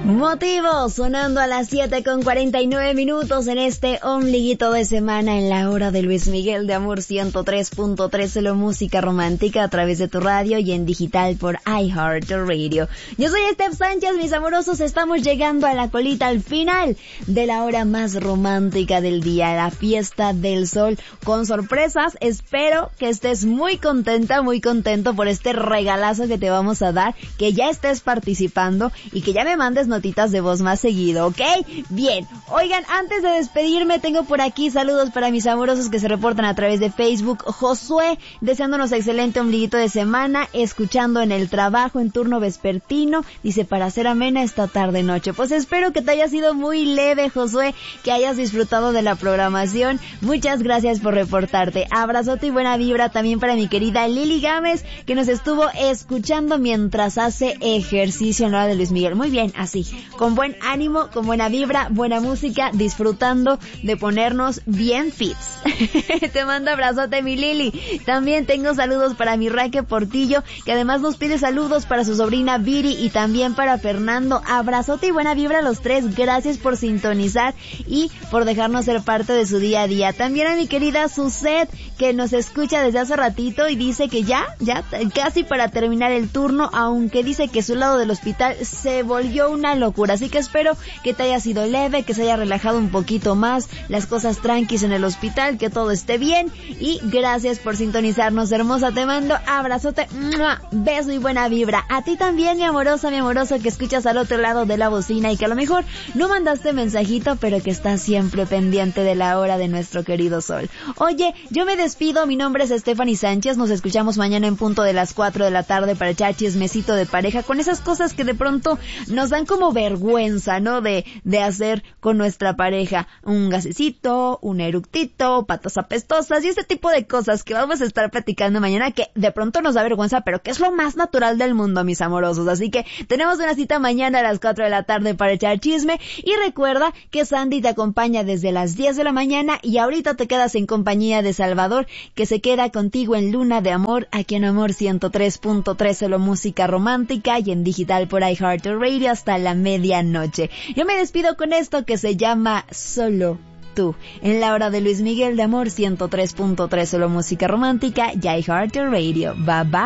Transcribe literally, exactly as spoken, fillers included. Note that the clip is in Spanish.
Motivo sonando a las siete con cuarenta y nueve minutos en este ombliguito de semana en la hora de Luis Miguel de Amor ciento tres punto tres, solo música romántica a través de tu radio y en digital por iHeartRadio. Yo soy Steph Sánchez, mis amorosos, estamos llegando a la colita al final de la hora más romántica del día, la fiesta del sol con sorpresas. Espero que estés muy contenta, muy contento por este regalazo que te vamos a dar, que ya estés participando y que ya me mandes notitas de voz más seguido, ¿ok? Bien, oigan, antes de despedirme tengo por aquí saludos para mis amorosos que se reportan a través de Facebook. Josué, deseándonos excelente ombliguito de semana, escuchando en el trabajo en turno vespertino, dice para hacer amena esta tarde noche. Pues espero que te haya sido muy leve, Josué, que hayas disfrutado de la programación. Muchas gracias por reportarte. Abrazote y buena vibra también para mi querida Lili Gámez, que nos estuvo escuchando mientras hace ejercicio en la hora de Luis Miguel. Muy bien, así, con buen ánimo, con buena vibra, buena música, disfrutando de ponernos bien fits. Te mando abrazote, mi Lili. También tengo saludos para mi Raque Portillo, que además nos pide saludos para su sobrina Viri y también para Fernando. Abrazote y buena vibra a los tres. Gracias por sintonizar y por dejarnos ser parte de su día a día. También a mi querida Suset, que nos escucha desde hace ratito y dice que ya, ya, casi para terminar el turno, aunque dice que su lado del hospital se volvió una locura, así que espero que te haya sido leve, que se haya relajado un poquito más, las cosas tranquis en el hospital, que todo esté bien y gracias por sintonizarnos, hermosa. Te mando abrazote, ¡mua! Beso y buena vibra. A ti también, mi amorosa, mi amoroso, que escuchas al otro lado de la bocina y que a lo mejor no mandaste mensajito, pero que estás siempre pendiente de la hora de nuestro querido sol. Oye, yo me despido, mi nombre es Stephanie Sánchez, nos escuchamos mañana en punto de las cuatro de la tarde para echar chismecito de pareja, con esas cosas que de pronto nos dan como vergüenza, ¿no? De, de hacer con nuestra pareja. Un gasecito, un eructito, patas apestosas y este tipo de cosas que vamos a estar platicando mañana, que de pronto nos da vergüenza, pero que es lo más natural del mundo, mis amorosos. Así que tenemos una cita mañana a las cuatro de la tarde para echar chisme. Y recuerda que Sandy te acompaña desde las diez de la mañana y ahorita te quedas en compañía de Salvador, que se queda contigo en Luna de Amor, aquí en Amor ciento tres punto tres, solo música romántica y en digital por iHeartRadio hasta la medianoche. Yo me despido con esto que se llama Solo Tú, en la hora de Luis Miguel de Amor ciento tres punto tres, solo música romántica y iHeartRadio. Bye bye.